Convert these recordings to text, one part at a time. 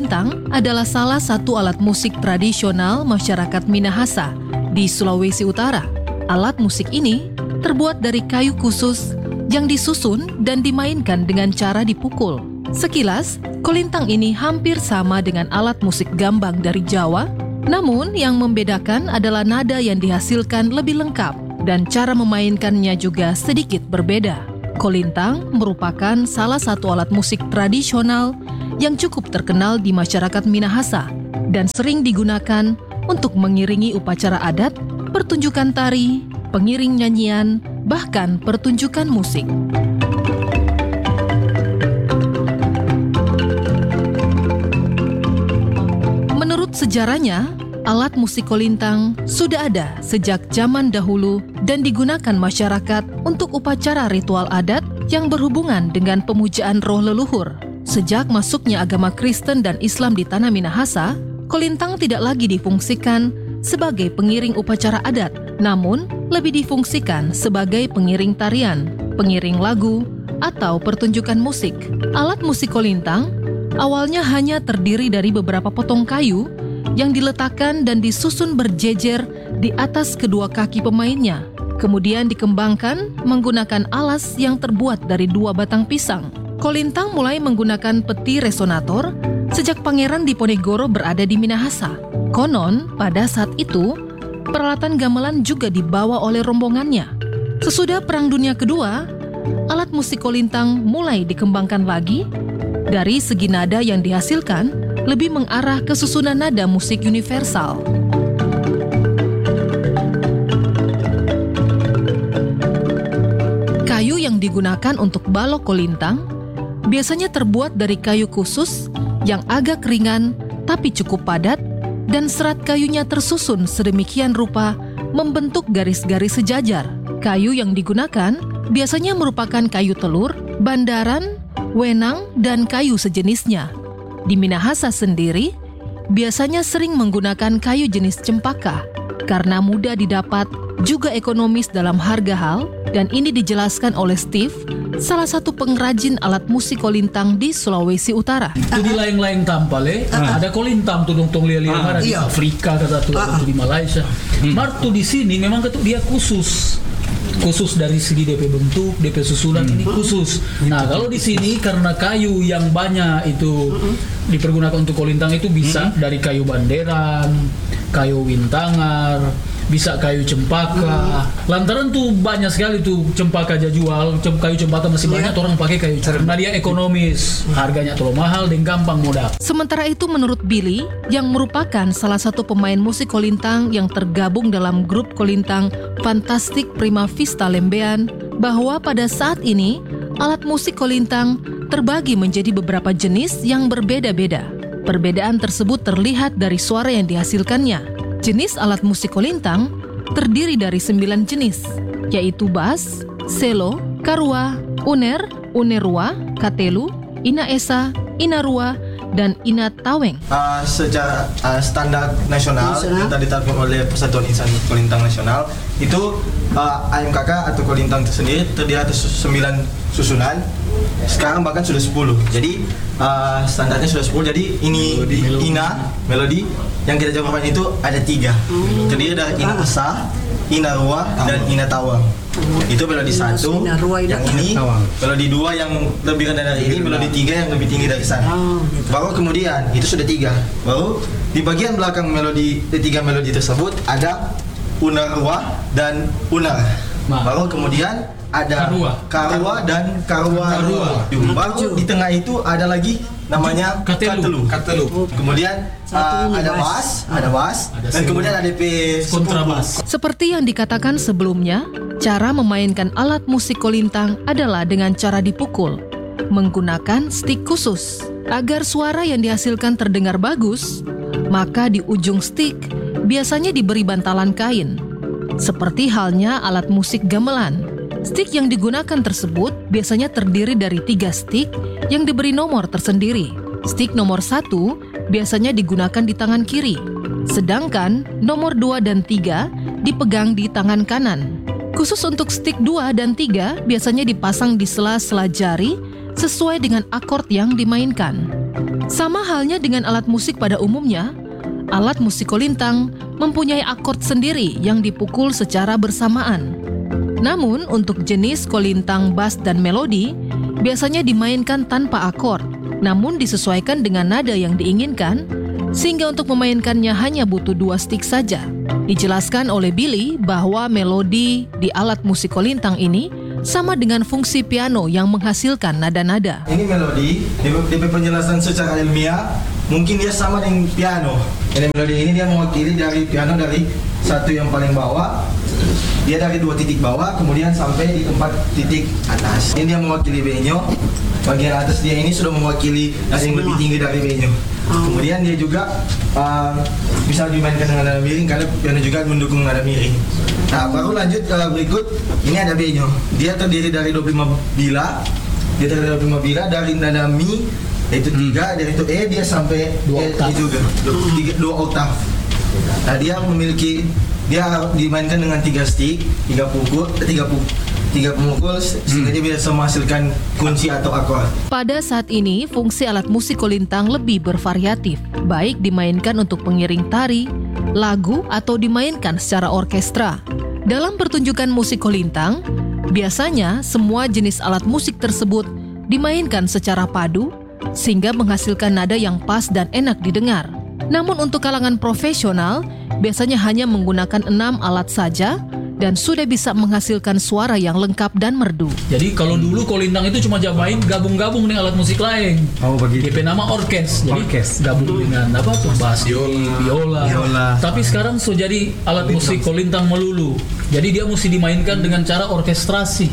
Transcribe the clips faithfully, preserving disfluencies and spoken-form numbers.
kolintang adalah salah satu alat musik tradisional masyarakat Minahasa di Sulawesi Utara. Alat musik ini terbuat dari kayu khusus yang disusun dan dimainkan dengan cara dipukul. Sekilas, kolintang ini hampir sama dengan alat musik gambang dari Jawa, namun yang membedakan adalah nada yang dihasilkan lebih lengkap dan cara memainkannya juga sedikit berbeda. Kolintang merupakan salah satu alat musik tradisional yang cukup terkenal di masyarakat Minahasa dan sering digunakan untuk mengiringi upacara adat, pertunjukan tari, pengiring nyanyian, bahkan pertunjukan musik. Menurut sejarahnya, alat musik kolintang sudah ada sejak zaman dahulu dan digunakan masyarakat untuk upacara ritual adat yang berhubungan dengan pemujaan roh leluhur. Sejak masuknya agama Kristen dan Islam di tanah Minahasa, kolintang tidak lagi difungsikan sebagai pengiring upacara adat, namun lebih difungsikan sebagai pengiring tarian, pengiring lagu, atau pertunjukan musik. Alat musik kolintang awalnya hanya terdiri dari beberapa potong kayu yang diletakkan dan disusun berjejer di atas kedua kaki pemainnya. Kemudian dikembangkan menggunakan alas yang terbuat dari dua batang pisang. Kolintang mulai menggunakan peti resonator sejak Pangeran Diponegoro berada di Minahasa. Konon, pada saat itu, peralatan gamelan juga dibawa oleh rombongannya. Sesudah Perang Dunia Kedua, alat musik kolintang mulai dikembangkan lagi. Dari segi nada yang dihasilkan, lebih mengarah ke susunan nada musik universal. Kayu yang digunakan untuk balok kolintang biasanya terbuat dari kayu khusus yang agak ringan tapi cukup padat, dan serat kayunya tersusun sedemikian rupa membentuk garis-garis sejajar. Kayu yang digunakan biasanya merupakan kayu telur, bandaran, wenang, dan kayu sejenisnya. Di Minahasa sendiri, biasanya sering menggunakan kayu jenis cempaka karena mudah didapat, juga ekonomis dalam harga hal, dan ini dijelaskan oleh Steve, salah satu pengrajin alat musik kolintang di Sulawesi Utara. Itu di lain-lain tampal eh, uh-huh. ada kolintang tuh dong tong lia-lia uh-huh. di Afrika kata tuh uh-huh. di Malaysia. Hmm. Martu di sini memang ketuk dia khusus. Khusus dari segi D P bentuk, D P susunan hmm. ini khusus. Nah, kalau di sini karena kayu yang banyak itu hmm. dipergunakan untuk kolintang itu bisa hmm. dari kayu banderan, kayu wintangar, bisa kayu cempaka. Hmm. Lantaran tuh banyak sekali tuh cempaka aja jual, kayu cempaka masih banyak yeah. orang pakai kayu. Karena dia ekonomis, harganya terlalu mahal dan gampang modal. Sementara itu menurut Billy, yang merupakan salah satu pemain musik kolintang yang tergabung dalam grup kolintang Fantastic Prima Vista Lembean, bahwa pada saat ini alat musik kolintang terbagi menjadi beberapa jenis yang berbeda-beda. Perbedaan tersebut terlihat dari suara yang dihasilkannya. Jenis alat musik kolintang terdiri dari sembilan jenis, yaitu bass, selo, karua, uner, unerua, katelu, inaesa, inarua, dan inataweng. Uh, secara uh, standar nasional yang tadi ditetapkan oleh Persatuan Insan Kolintang Nasional itu uh, A M K K atau kolintang tersendiri terdiri atas sembilan susunan. Sekarang bahkan sudah sepuluh. Jadi uh, standarnya sudah sepuluh. Jadi ini melodi, ina melodi yang kita jagokan itu ada tiga. Hmm. Terdiri dari ina asa, ina rua, dan ina tawang. Itu melodi satu. Yang ini melodi dua yang lebih rendah dari ini, melodi tiga yang lebih tinggi dari sana. Baru kemudian itu sudah tiga. Baru di bagian belakang melodi tiga melodi tersebut ada unarua dan unar. Baru kemudian ada karua, karua dan karua. karua. Baru di tengah itu ada lagi namanya katelu. Katelu. Kemudian uh, ada bass, ada bass, dan kemudian ada D P kontrabas. Seperti yang dikatakan sebelumnya, cara memainkan alat musik kolintang adalah dengan cara dipukul menggunakan stik khusus. Agar suara yang dihasilkan terdengar bagus, maka di ujung stik biasanya diberi bantalan kain. Seperti halnya alat musik gamelan. Stik yang digunakan tersebut biasanya terdiri dari tiga stik yang diberi nomor tersendiri. Stik nomor satu biasanya digunakan di tangan kiri, sedangkan nomor dua dan tiga dipegang di tangan kanan. Khusus untuk stik dua dan tiga biasanya dipasang di sela-sela jari sesuai dengan akord yang dimainkan. Sama halnya dengan alat musik pada umumnya, alat musik kolintang mempunyai akord sendiri yang dipukul secara bersamaan. Namun untuk jenis kolintang bass dan melodi biasanya dimainkan tanpa akord, namun disesuaikan dengan nada yang diinginkan, sehingga untuk memainkannya hanya butuh dua stick saja. Dijelaskan oleh Billy bahwa melodi di alat musik kolintang ini sama dengan fungsi piano yang menghasilkan nada-nada. Ini melodi, D P penjelasan secara ilmiah, mungkin dia sama dengan piano. Jadi melodi ini dia mewakili dari piano dari satu yang paling bawah, dia dari dua titik bawah, kemudian sampai di tempat titik atas. Ini dia mewakili benyo, bagian atas dia ini sudah mewakili nada yang lebih tinggi dari benyo. Kemudian dia juga uh, bisa dimainkan dengan nada miring karena piano juga mendukung nada miring. Nah, baru lanjut ke berikut, ini ada benyo. Dia terdiri dari dua puluh lima bila. Dia terdiri dari dua puluh lima bila dari nada mi, yaitu tiga, dari itu E dia sampai dua E, oktav. E juga, dua, tiga, dua oktav. Nah, dia memiliki, dia dimainkan dengan tiga stick, tiga pukul, tiga pukul. Tiga pemukul sehingga dia bisa menghasilkan kunci atau akord. Pada saat ini, fungsi alat musik kolintang lebih bervariatif, baik dimainkan untuk pengiring tari, lagu, atau dimainkan secara orkestra. Dalam pertunjukan musik kolintang, biasanya semua jenis alat musik tersebut dimainkan secara padu, sehingga menghasilkan nada yang pas dan enak didengar. Namun untuk kalangan profesional, biasanya hanya menggunakan enam alat saja, dan sudah bisa menghasilkan suara yang lengkap dan merdu. Jadi kalau dulu kolintang itu cuma main gabung-gabung dengan alat musik lain. Oh begitu. D P nama orkes. Jadi Orkes. gabung dengan apa tuh bass, biola, biola. Biola. Tapi sekarang so jadi alat musik kolintang melulu. Jadi dia mesti dimainkan dengan cara orkestrasi.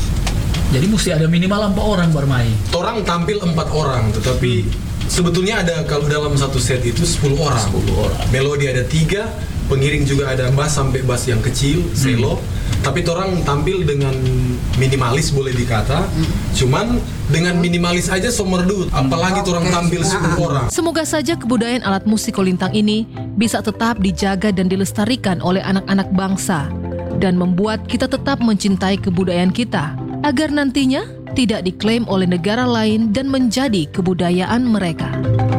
Jadi mesti ada minimal empat orang bermain. Orang tampil empat orang, tetapi sebetulnya ada kalau dalam satu set itu sepuluh orang. sepuluh orang. Melodi ada tiga, pengiring juga ada bass sampai bass yang kecil, cello. Tapi orang tampil dengan minimalis boleh dikata. Cuman dengan minimalis aja so merdu, apalagi orang tampil sepuluh orang. Semoga saja kebudayaan alat musik kolintang ini bisa tetap dijaga dan dilestarikan oleh anak-anak bangsa dan membuat kita tetap mencintai kebudayaan kita agar nantinya tidak diklaim oleh negara lain dan menjadi kebudayaan mereka.